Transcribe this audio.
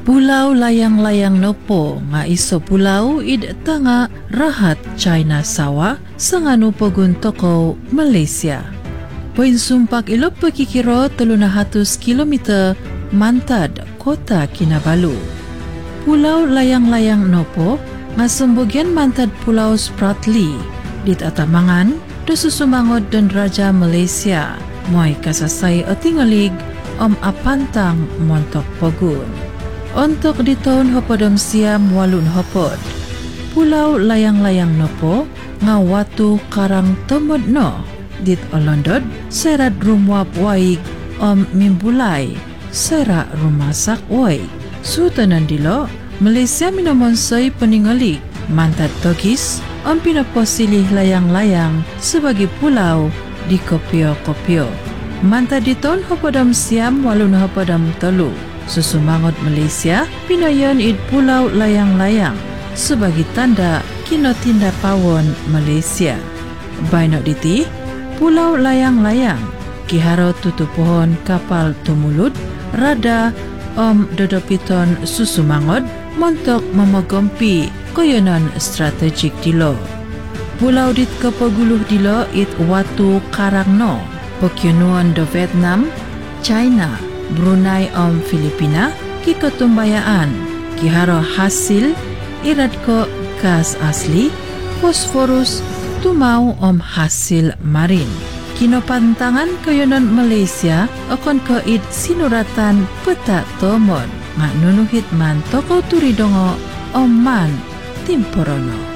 Pulau layang-layang nopo nga iso pulau id tanga rahat China sawa sanganu pogun toko Malaysia. Poin sumpak ilo pekikiro 300 kilometer mantad kota Kinabalu. Pulau layang-layang nopo nga sembogian mantad Pulau Spratly dit atamangan do susumangod don Raja Malaysia moy kasasay o tingalig apantang montok pogun. Untuk di tahun hopodom siam walun hopod, Pulau layang-layang nopo nga watu karang tomod no dit olondod serat rumwap waig mimbulay sera rumasak waig. Sutanan dilo Malaysia minomonsay peningalig mantad togis pinaposilih layang-layang sebagai pulau di kopio-kopio. Mantad di tahun hopodom siam walun hopodom telu. Susumangot Malaysia pinayon id pulau layang-layang sebagai tanda kinotinda pawon Malaysia. Baino diti pulau layang-layang kiharo tutu pohon kapal tumulut rada dodopiton susumangot montok memogompi koyonan strategik dilo. Pulau dit kepaguluh dilo it watu karangno pokyonuan do Vietnam, China, Brunei Filipina ki ketumbayaan kiharo hasil irat ko gas asli fosforus tumau hasil marin. Kinopantangan koyonan Malaysia akon ko id sinuratan peta tomon nga nunuhit man toko turidongo man timporono.